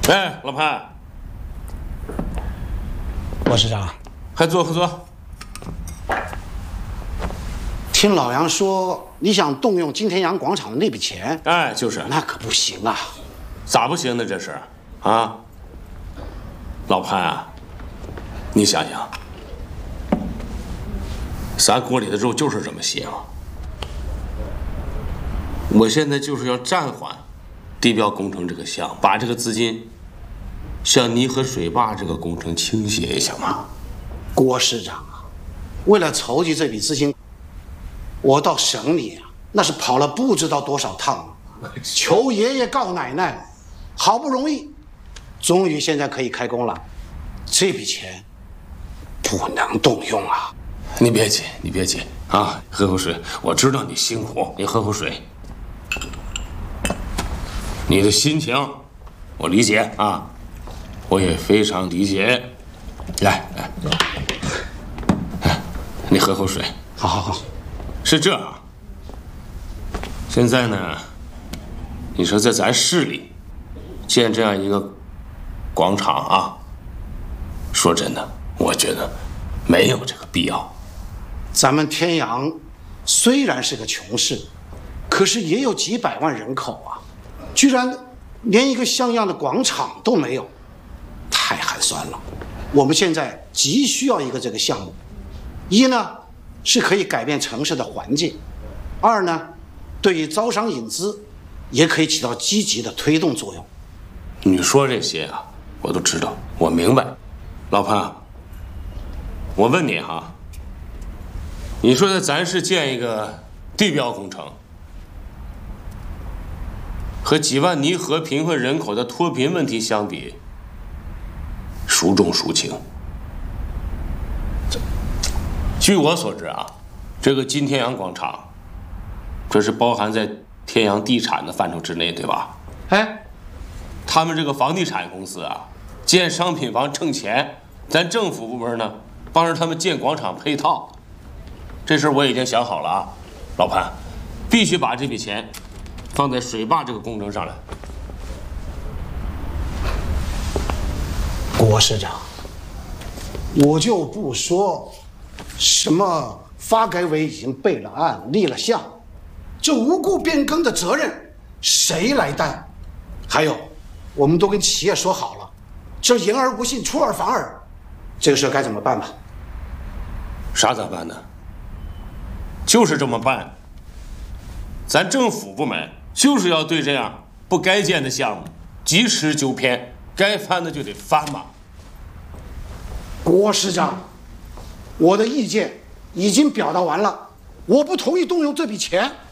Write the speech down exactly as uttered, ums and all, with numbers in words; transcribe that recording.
哎，老潘， 郭市长， 快坐，快坐。 听老杨说，你想动用金田洋广场的那笔钱？ 哎，就是。 那可不行啊！ 咋不行呢？这是啊，老潘啊，你想想，咱锅里的肉就是这么些嘛。我现在就是要暂缓地标工程这个项目，把这个资金向泥河水坝这个工程倾斜一下嘛。 郭市长啊，为了筹集这笔资金，我到省里啊，那是跑了不知道多少趟，求爷爷告奶奶，好不容易，终于现在可以开工了，这笔钱不能动用啊！ 你别急，你别急啊，喝口水。我知道你辛苦，你喝口水。你的心情，我理解啊，我也非常理解。来来，来，你喝口水。 好好好。 是这啊，现在呢，你说在咱市里建这样一个广场啊，说真的，我觉得没有这个必要。 咱们天阳虽然是个穷市，可是也有几百万人口啊，居然连一个像样的广场都没有，太寒酸了。我们现在急需要一个这个项目，一呢是可以改变城市的环境，二呢对于招商引资也可以起到积极的推动作用。 你说这些啊，我都知道，我明白。老潘，我问你哈，你说在咱市建一个地标工程，和几万泥河贫困人口的脱贫问题相比，孰重孰轻？据我所知啊，这个金天阳广场，这是包含在天阳地产的范畴之内，对吧？哎，他们这个房地产公司啊，建商品房挣钱，咱政府部门呢，帮着他们建广场配套。这事儿我已经想好了啊，老潘，必须把这笔钱放在水坝这个工程上来。 郭市长，我就不说什么发改委已经备了案立了项，这无故变更的责任谁来担？还有，我们都跟企业说好了，这言而无信，出尔反尔，这个事该怎么办吧？ 啥咋办呢？就是这么办。咱政府部门就是要对这样不该建的项目及时纠偏，该翻的就得翻嘛。 郭市长，我的意见已经表达完了，我不同意动用这笔钱。